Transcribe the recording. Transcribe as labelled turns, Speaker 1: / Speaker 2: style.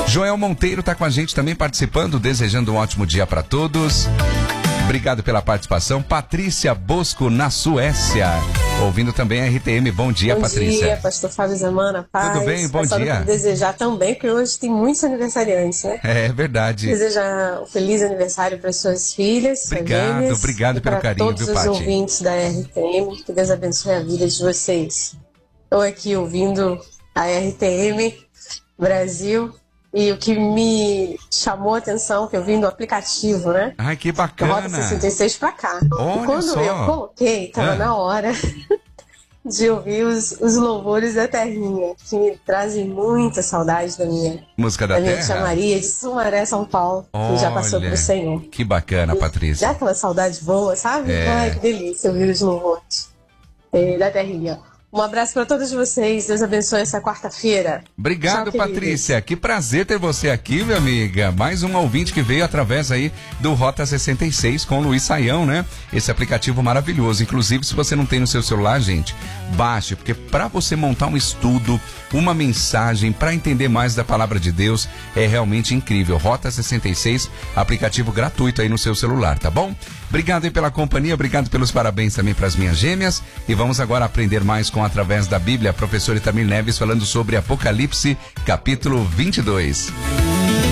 Speaker 1: Joel Monteiro está com a gente também participando, desejando um ótimo dia para todos. Obrigado pela participação. Patrícia Bosco, na Suécia, ouvindo também a RTM. Bom dia, Patrícia.
Speaker 2: Bom dia, pastor Fábio Zamana, paz.
Speaker 1: Tudo bem? Bom dia.
Speaker 2: Desejar também, porque hoje tem muitos aniversariantes, né?
Speaker 1: É verdade.
Speaker 2: Desejar um feliz aniversário para suas filhas.
Speaker 1: Obrigado pelo carinho, viu, Paty?
Speaker 2: Todos os ouvintes da RTM, que Deus abençoe a vida de vocês. Estou aqui ouvindo a RTM Brasil. E o que me chamou a atenção, que eu vim do aplicativo, né?
Speaker 1: Ai, que bacana.
Speaker 2: Rota 66 pra cá.
Speaker 1: Olha
Speaker 2: e quando
Speaker 1: só.
Speaker 2: eu coloquei, tava na hora de ouvir os louvores da terrinha, que me trazem muita saudade da minha
Speaker 1: música da
Speaker 2: minha
Speaker 1: terra?
Speaker 2: tia Maria, de Sumaré, São Paulo, que já passou pro Senhor.
Speaker 1: Que bacana, Patrícia.
Speaker 2: Já aquela saudade boa, sabe? Ai, que delícia ouvir os louvores da terrinha. Um abraço para todos vocês. Deus abençoe essa quarta-feira.
Speaker 1: Obrigado,
Speaker 2: tchau,
Speaker 1: Patrícia. Que prazer ter você aqui, minha amiga. Mais um ouvinte que veio através aí do Rota 66 com o Luiz Saião, né? Esse aplicativo maravilhoso. Inclusive, se você não tem no seu celular, gente, baixe, porque para você montar um estudo, uma mensagem, para entender mais da palavra de Deus, é realmente incrível. Rota 66, aplicativo gratuito aí no seu celular, tá bom? Obrigado aí pela companhia, obrigado pelos parabéns também para as minhas gêmeas. E vamos agora aprender mais com Através da Bíblia, a professora Itamir Neves falando sobre Apocalipse, capítulo 22.